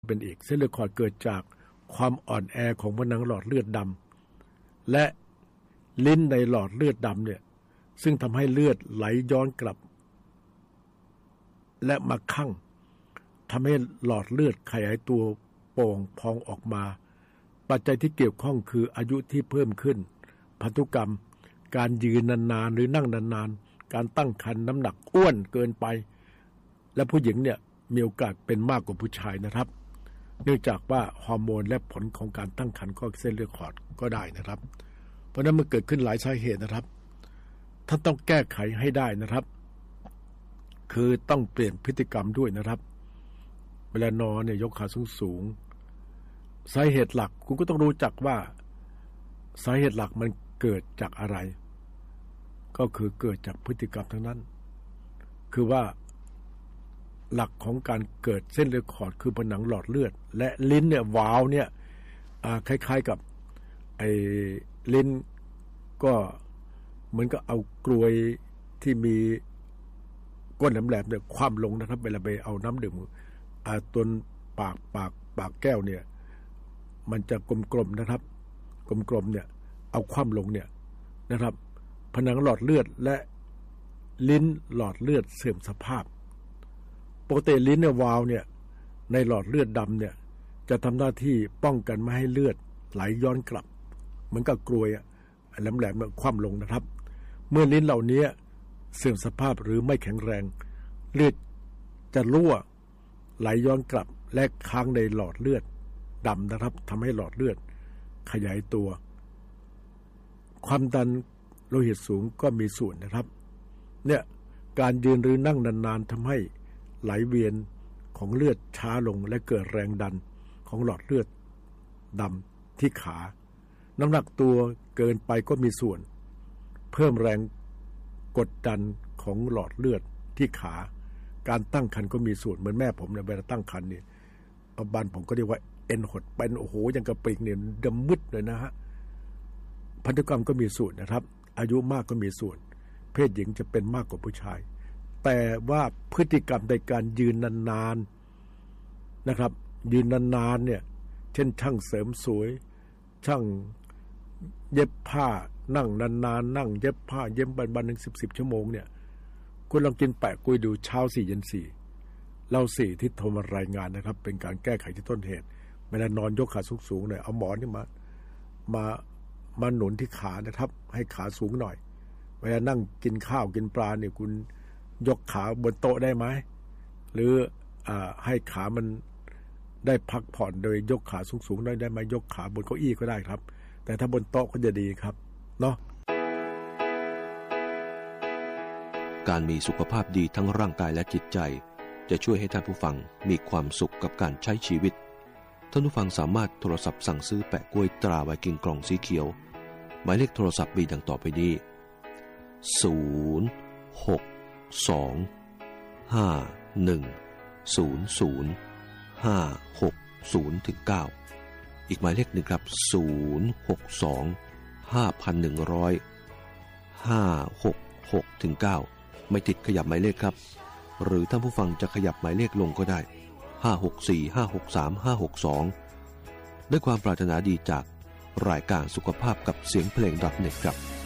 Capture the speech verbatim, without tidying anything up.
เป็นอีกเส้นเลือดขอดเกิดจากความอ่อนแอของผนังหลอดเลือดดำและลิ้นในหลอดเลือดดำเนี่ยซึ่งทำให้เลือดไหลย้อนกลับและมาคั่งทำให้หลอดเลือดขยายตัวโป่งพองออกมาปัจจัยที่เกี่ยวข้องคืออายุที่เพิ่มขึ้นพันธุกรรมการยืนนานๆหรือนั่งนานๆการตั้งครรภ์น้ำหนักอ้วนเกินไปและผู้หญิงเนี่ยมีโอกาสเป็นมากกว่าผู้ชายนะครับเนื่องจากว่าฮอร์โมนและผลของการตั้งครรภ์ก็เส้นเลือดขอดก็ได้นะครับเพราะนั้นมันเกิดขึ้นหลายสาเหตุนะครับท่านต้องแก้ไขให้ได้นะครับคือต้องเปลี่ยนพฤติกรรมด้วยนะครับเวลานอนเนี่ยยกขาสูงสูงสาเหตุหลักคุณก็ต้องรู้จักว่าสาเหตุหลักมันเกิดจากอะไรก็คือเกิดจากพฤติกรรมทั้งนั้นคือว่าหลักของการเกิดเส้นเลือดขอดคือผนังหลอดเลือดและลิ้นเนี่ยวาล์วเนี่ยคล้ายๆกับไอ้ลิ้นก็เหมือนกับเอากลวยที่มีก้นแหลมๆเนี่ยคว่ำลงนะครับเวลาไปเอาน้ำดื่มตัวปากปากปากแก้วเนี่ยมันจะกลมๆนะครับกลมๆเนี่ยเอาคว่ำลงเนี่ยนะครับผนังหลอดเลือดและลิ้นหลอดเลือดเสื่อมสภาพปกติลิ้นเนี่ยวาล์วเนี่ยในหลอดเลือดดำเนี่ยจะทำหน้าที่ป้องกันไม่ให้เลือดไหลย้อนกลับเหมือนกับกลวยอะแหลมๆคว่ำลงนะครับเมื่อลิ้นเหล่านี้เสื่อมสภาพหรือไม่แข็งแรงเลือดจะรั่วไหลย้อนกลับและค้างในหลอดเลือดดำนะครับทำให้หลอดเลือดขยายตัวความดันโลหิตสูงก็มีส่วนนะครับเนี่ยการยืนหรือนั่งนานๆทำให้ไหลเวียนของเลือดช้าลงและเกิดแรงดันของหลอดเลือดดำที่ขาน้ำหนักตัวเกินไปก็มีส่วนเพิ่มแรงกดดันของหลอดเลือดที่ขาการตั้งครรภ์ก็มีส่วนเหมือนแม่ผมเนี่ยเวลาตั้งครรภ์เนี่ยบ้านผมก็เรียกว่าเอ็นหดเป็นโอ้โหยังกระปิกเนี่ยดำมืดเลยนะฮะพันธุกรรมก็มีส่วนนะครับอายุมากก็มีส่วนเพศหญิงจะเป็นมากกว่าผู้ชายแต่ว่าพฤติกรรมในการยืนนานๆนะครับยืนนานๆเนี่ยเช่นช่างเสริมสวยช่างเย็บผ้านั่งนานๆนั่งเย็บผ้าเย็บวันๆหนึ่งสิบสิบชั่วโมงเนี่ยคุณลองกินแปะกล้วยดูเช้าสี่เย็นสี่เราสี่ที่โทรมารายงานนะครับเป็นการแก้ไขที่ต้นเหตุเวลานอนยกขาสูงๆหน่อยเอาหมอนนี่มามามาหนุนที่ขานะครับให้ขาสูงหน่อยเวลานั่งกินข้าวกินปลาเนี่ยคุณยกขาบนโต๊ะได้ไหมหรืออ่าให้ขามันได้พักผ่อนโดยยกขาสูงๆได้ได้ไหมยกขาบนเก้าอี้ก็ได้ครับแต่ถ้าบนโต๊ะก็จะดีครับเนาะการมีสุขภาพดีทั้งร่างกายและจิตใจจะช่วยให้ท่านผู้ฟังมีความสุขกับการใช้ชีวิตท่านผู้ฟังสามารถโทรศัพท์สั่งซื้อแปะกล้วยตราไวกิ้งกล่องสีเขียวหมายเลขโทรศัพท์มีดังต่อไปนี้ศูนย์ หก สอง ห้า หนึ่ง ศูนย์ ศูนย์ ห้า หก ศูนย์ ถึง เก้าอีกหมายเลขหนึ่งครับศูนย์ หก สอง ห้า หนึ่ง ศูนย์ ห้า หก หก ถึง เก้าไม่ติดขยับหมายเลขครับหรือท่านผู้ฟังจะขยับหมายเลขลงก็ได้ห้า หก สี่ ห้า หก สาม ห้า หก สองด้วยความปรารถนาดีจากรายการสุขภาพกับเสียงเพลง .net ครับ